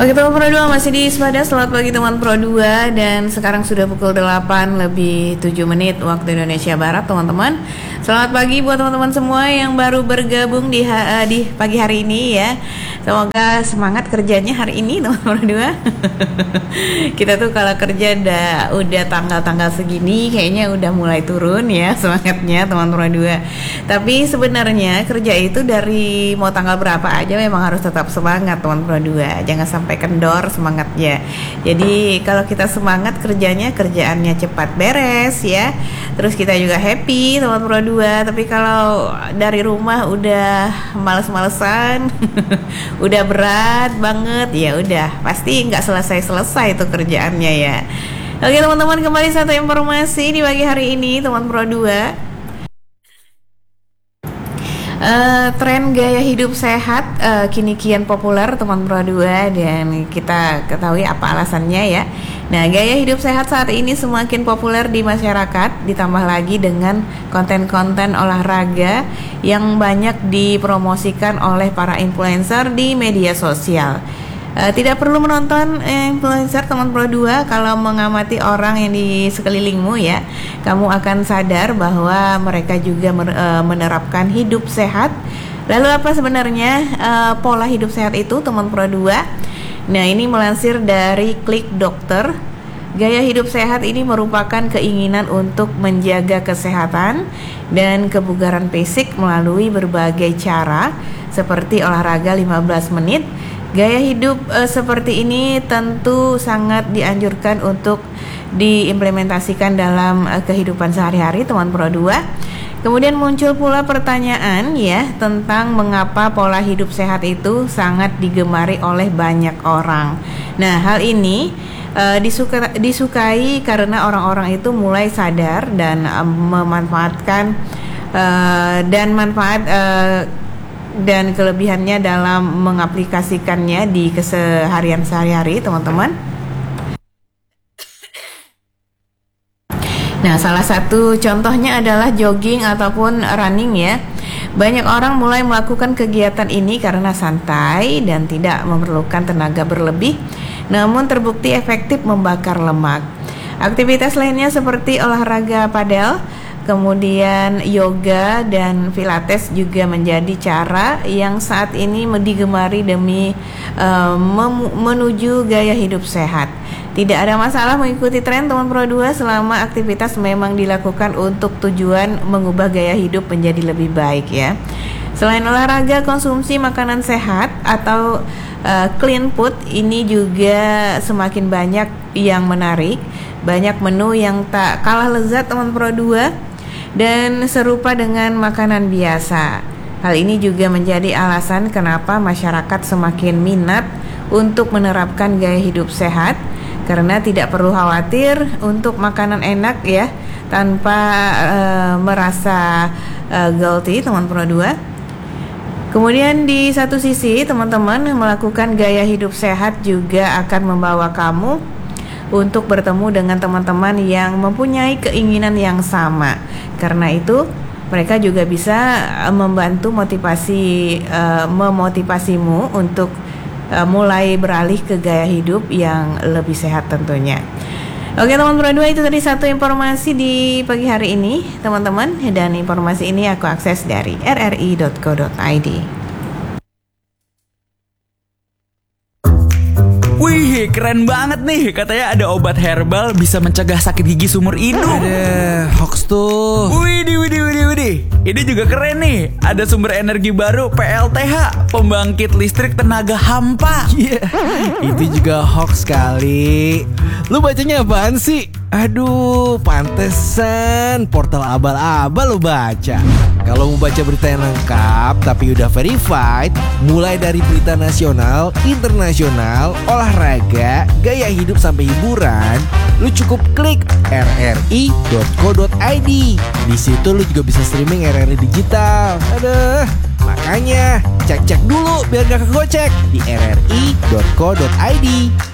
Oke teman Pro 2 masih di Sepada. Selamat pagi teman Pro 2. Dan sekarang sudah pukul 8 lebih 7 menit waktu Indonesia Barat teman-teman. Selamat pagi buat teman-teman semua yang baru bergabung di pagi hari ini ya. Semoga semangat kerjanya hari ini teman Pro 2. Kita tuh kalau kerja udah tanggal-tanggal segini kayaknya udah mulai turun ya semangatnya teman Pro 2. Tapi sebenarnya kerja itu dari mau tanggal berapa aja memang harus tetap semangat teman Pro 2. Jangan sampai kendor semangatnya. Jadi kalau kita semangat kerjaannya cepat beres ya. Terus kita juga happy teman Pro 2. Tapi kalau dari rumah udah males-malesan, udah berat banget, ya udah pasti nggak selesai tuh kerjaannya ya. Oke teman-teman, kembali satu informasi di pagi hari ini teman Pro 2. Tren gaya hidup sehat kini kian populer teman Pro 2, dan kita ketahui apa alasannya ya. Nah, gaya hidup sehat saat ini semakin populer di masyarakat, ditambah lagi dengan konten-konten olahraga yang banyak dipromosikan oleh para influencer di media sosial. Tidak perlu menonton influencer teman Pro 2 kalau mengamati orang yang di sekelilingmu ya. Kamu akan sadar bahwa mereka juga menerapkan hidup sehat. Lalu apa sebenarnya pola hidup sehat itu teman Pro 2? Nah, ini melansir dari Klik Dokter. Gaya hidup sehat ini merupakan keinginan untuk menjaga kesehatan dan kebugaran fisik melalui berbagai cara seperti olahraga 15 menit. Gaya hidup seperti ini tentu sangat dianjurkan untuk diimplementasikan dalam kehidupan sehari-hari teman Pro 2. Kemudian muncul pula pertanyaan ya tentang mengapa pola hidup sehat itu sangat digemari oleh banyak orang. Nah, hal ini disukai karena orang-orang itu mulai sadar dan memanfaatkan dan kelebihannya dalam mengaplikasikannya di keseharian sehari-hari teman-teman. Nah, salah satu contohnya adalah jogging ataupun running ya. Banyak orang mulai melakukan kegiatan ini karena santai dan tidak memerlukan tenaga berlebih, namun terbukti efektif membakar lemak. Aktivitas lainnya seperti olahraga padel, kemudian yoga dan pilates juga menjadi cara yang saat ini digemari demi menuju gaya hidup sehat. Tidak ada masalah mengikuti tren teman Pro 2 selama aktivitas memang dilakukan untuk tujuan mengubah gaya hidup menjadi lebih baik ya. Selain olahraga, konsumsi makanan sehat atau clean food ini juga semakin banyak yang menarik. Banyak menu yang tak kalah lezat teman Pro 2 dan serupa dengan makanan biasa. Hal ini juga menjadi alasan kenapa masyarakat semakin minat untuk menerapkan gaya hidup sehat, karena tidak perlu khawatir untuk makanan enak ya tanpa merasa guilty teman Pro 2. Kemudian di satu sisi teman-teman melakukan gaya hidup sehat juga akan membawa kamu untuk bertemu dengan teman-teman yang mempunyai keinginan yang sama. Karena itu mereka juga bisa membantu memotivasimu untuk mulai beralih ke gaya hidup yang lebih sehat tentunya. Oke teman Pro 2, itu tadi satu informasi di pagi hari ini teman-teman, dan informasi ini aku akses dari rri.co.id. Wih, keren banget nih. Katanya ada obat herbal bisa mencegah sakit gigi seumur hidup. Ada hoax tuh. Widih. Ini juga keren nih. Ada sumber energi baru PLTH, pembangkit listrik tenaga hampa. Iya, itu juga hoax kali. Lu bacanya apaan sih? Aduh, pantesan portal abal-abal lu baca. Kalau mau baca berita yang lengkap tapi udah verified, mulai dari berita nasional, internasional, olahraga, gaya hidup sampai hiburan, lu cukup klik rri.co.id. Di situ lu juga bisa streaming RRI digital. Aduh, makanya cek dulu biar gak kegocek di rri.co.id.